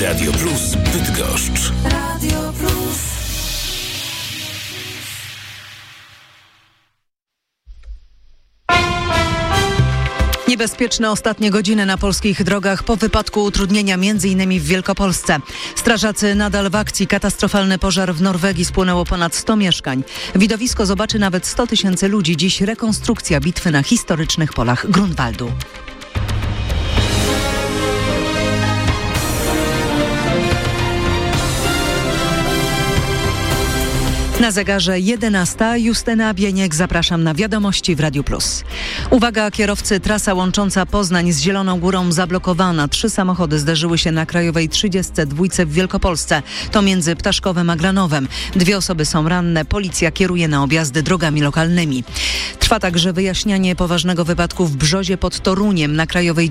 Radio Plus Bydgoszcz. Radio Plus. Niebezpieczne ostatnie godziny na polskich drogach po wypadku utrudnienia m.in. w Wielkopolsce. Strażacy nadal w akcji. Katastrofalny pożar w Norwegii, spłonęło ponad 100 mieszkań. Widowisko zobaczy nawet 100 000 ludzi. Dziś rekonstrukcja bitwy na historycznych polach Grunwaldu. Na zegarze 11. Justyna Bieniek, zapraszam na wiadomości w Radiu Plus. Uwaga kierowcy, trasa łącząca Poznań z Zieloną Górą zablokowana. 3 samochody zderzyły się na krajowej 32 w Wielkopolsce. To między Ptaszkowem a Granowem. 2 osoby są ranne. Policja kieruje na objazdy drogami lokalnymi. Trwa także wyjaśnianie poważnego wypadku w Brzozie pod Toruniem. Na krajowej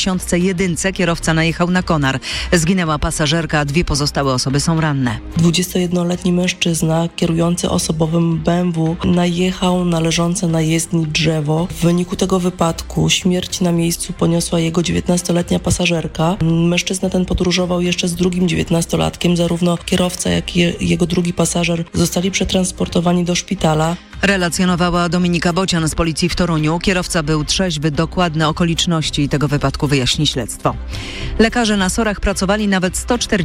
91 kierowca najechał na konar. Zginęła pasażerka, a 2 pozostałe osoby są ranne. 21-letni mężczyzna kierujący osobowym BMW najechał na leżące na jezdni drzewo. W wyniku tego wypadku śmierć na miejscu poniosła jego 19-letnia pasażerka. Mężczyzna ten podróżował jeszcze z drugim 19-latkiem. Zarówno kierowca, jak i jego drugi pasażer zostali przetransportowani do szpitala. Relacjonowała Dominika Bocian z policji w Toruniu. Kierowca był trzeźwy. Dokładne okoliczności tego wypadku wyjaśni śledztwo. Lekarze na SOR-ach pracowali nawet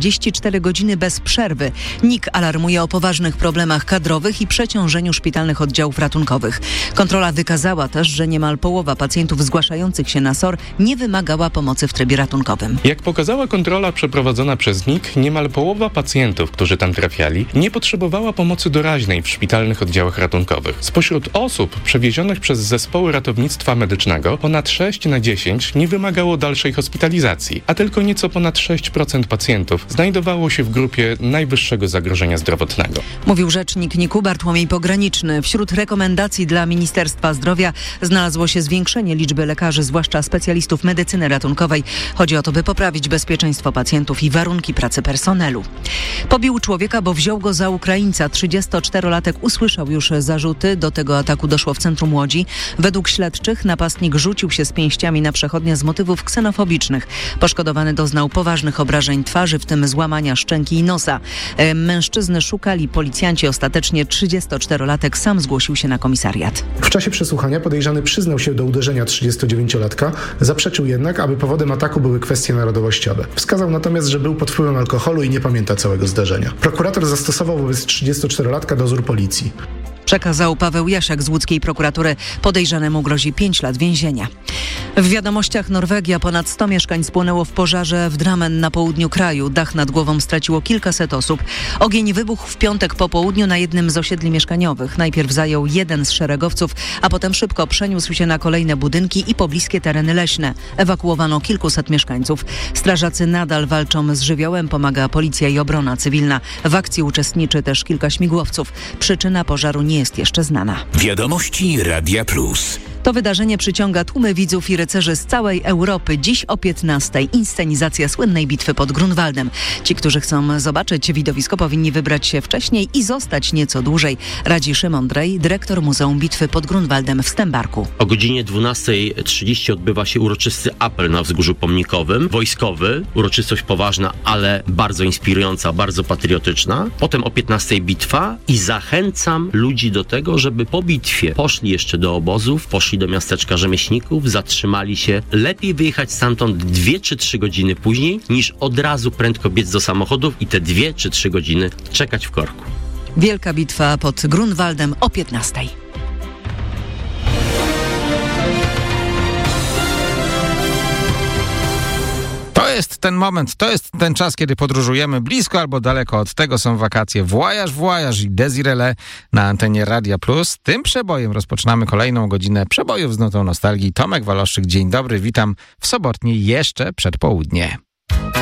144 godziny bez przerwy. NIK alarmuje o poważnych problemach kadrowych i przeciążeniu szpitalnych oddziałów ratunkowych. Kontrola wykazała też, że niemal połowa pacjentów zgłaszających się na SOR nie wymagała pomocy w trybie ratunkowym. Jak pokazała kontrola przeprowadzona przez NIK, niemal połowa pacjentów, którzy tam trafiali, nie potrzebowała pomocy doraźnej w szpitalnych oddziałach ratunkowych. Spośród osób przewiezionych przez zespoły ratownictwa medycznego ponad 6 na 10 nie wymagało dalszej hospitalizacji, a tylko nieco ponad 6% pacjentów znajdowało się w grupie najwyższego zagrożenia zdrowotnego. Mówił rzecznik NIK-u Bartłomiej Pograniczny. Wśród rekomendacji dla Ministerstwa Zdrowia znalazło się zwiększenie liczby lekarzy, zwłaszcza specjalistów medycyny ratunkowej. Chodzi o to, by poprawić bezpieczeństwo pacjentów i warunki pracy personelu. Pobił człowieka, bo wziął go za Ukraińca. 34-latek usłyszał już zarzuty. Do tego ataku doszło w centrum Łodzi. Według śledczych napastnik rzucił się z pięściami na przechodnia z motywów ksenofobicznych. Poszkodowany doznał poważnych obrażeń twarzy, w tym złamania szczęki i nosa. Mężczyzny szukali policjanci. Ostatecznie 34-latek sam zgłosił się na komisariat. W czasie przesłuchania podejrzany przyznał się do uderzenia 39-latka. Zaprzeczył jednak, aby powodem ataku były kwestie narodowościowe. Wskazał natomiast, że był pod wpływem alkoholu i nie pamięta całego zdarzenia. Prokurator zastosował wobec 34-latka dozór policji. Przekazał Paweł Jasiak z łódzkiej prokuratury. Podejrzanemu grozi 5 lat więzienia. W wiadomościach Norwegia ponad 100 mieszkań spłonęło w pożarze w Drammen na południu kraju. Dach nad głową straciło kilkaset osób. Ogień wybuchł w piątek po południu na jednym z osiedli mieszkaniowych. Najpierw zajął jeden z szeregowców, a potem szybko przeniósł się na kolejne budynki i pobliskie tereny leśne. Ewakuowano kilkuset mieszkańców. Strażacy nadal walczą z żywiołem, pomaga policja i obrona cywilna. W akcji uczestniczy też kilka śmigłowców. Przyczyna pożaru nie jest jeszcze znana. Wiadomości Radia Plus. To wydarzenie przyciąga tłumy widzów i rycerzy z całej Europy. Dziś o 15:00 inscenizacja słynnej bitwy pod Grunwaldem. Ci, którzy chcą zobaczyć widowisko, powinni wybrać się wcześniej i zostać nieco dłużej. Radzi Szymon Drej, dyrektor Muzeum Bitwy pod Grunwaldem w Stębarku. O godzinie 12:30 odbywa się uroczysty apel na wzgórzu pomnikowym, wojskowy. Uroczystość poważna, ale bardzo inspirująca, bardzo patriotyczna. Potem o 15:00 bitwa i zachęcam ludzi do tego, żeby po bitwie poszli jeszcze do obozów, poszli do miasteczka rzemieślników, zatrzymali się. Lepiej wyjechać stamtąd 2 czy 3 godziny później, niż od razu prędko biec do samochodów i te 2 czy 3 godziny czekać w korku. Wielka bitwa pod Grunwaldem o 15:00. To jest ten moment, to jest ten czas, kiedy podróżujemy blisko albo daleko od tego. Są wakacje. Voyage i Desirele na antenie Radia Plus. Tym przebojem rozpoczynamy kolejną godzinę przebojów z nutą nostalgii. Tomek Waloszczyk, dzień dobry, witam w sobotnie jeszcze przedpołudnie.